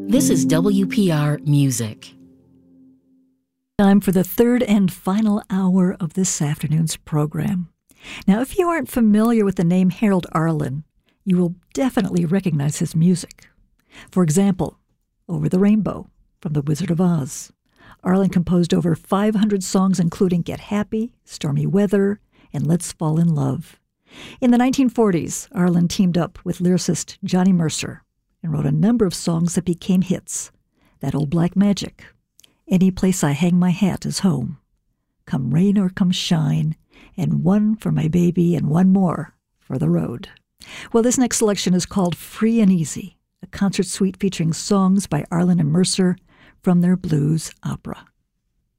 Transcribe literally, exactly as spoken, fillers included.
This is W P R Music. Time for the third and final hour of this afternoon's program. Now, if you aren't familiar with the name Harold Arlen, you will definitely recognize his music. For example, Over the Rainbow from The Wizard of Oz. Arlen composed over five hundred songs, including Get Happy, Stormy Weather, and Let's Fall in Love. In the nineteen forties, Arlen teamed up with lyricist Johnny Mercer and wrote a number of songs that became hits. That Old Black Magic, Any Place I Hang My Hat Is Home, Come Rain or Come Shine, and One for My Baby and One More for the Road. Well, this next selection is called Free and Easy, a concert suite featuring songs by Arlen and Mercer from their blues opera.